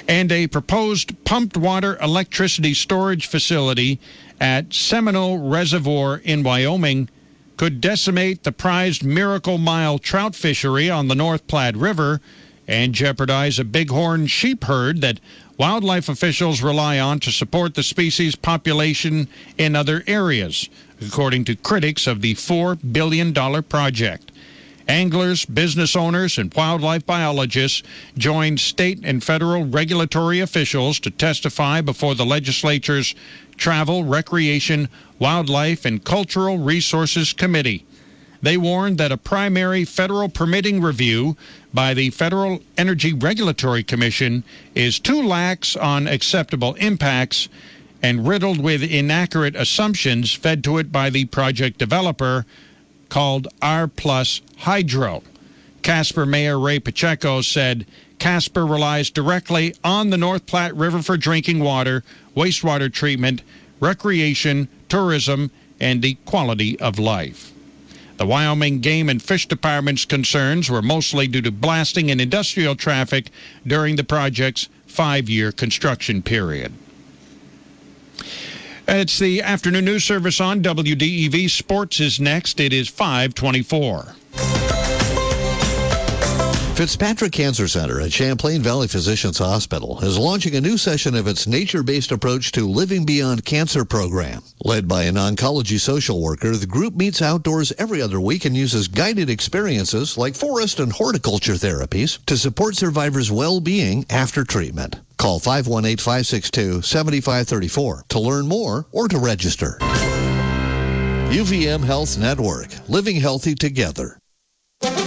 And a proposed pumped water electricity storage facility at Seminole Reservoir in Wyoming could decimate the prized Miracle Mile trout fishery on the North Platte River and jeopardize a bighorn sheep herd that wildlife officials rely on to support the species' population in other areas, according to critics of the $4 billion project. Anglers, business owners, and wildlife biologists joined state and federal regulatory officials to testify before the legislature's Travel, Recreation, Wildlife, and Cultural Resources Committee. They warned that a primary federal permitting review by the Federal Energy Regulatory Commission is too lax on acceptable impacts and riddled with inaccurate assumptions fed to it by the project developer called R+ Hydro. Casper Mayor Ray Pacheco said Casper relies directly on the North Platte River for drinking water, wastewater treatment, recreation, tourism, and the quality of life. The Wyoming Game and Fish Department's concerns were mostly due to blasting and industrial traffic during the project's 5-year construction period. It's the afternoon news service on WDEV. Sports is next. It is 5:24. Fitzpatrick Cancer Center at Champlain Valley Physicians Hospital is launching a new session of its nature-based approach to Living Beyond Cancer program. Led by an oncology social worker, the group meets outdoors every other week and uses guided experiences like forest and horticulture therapies to support survivors' well-being after treatment. Call 518-562-7534 to learn more or to register. UVM Health Network, living healthy together.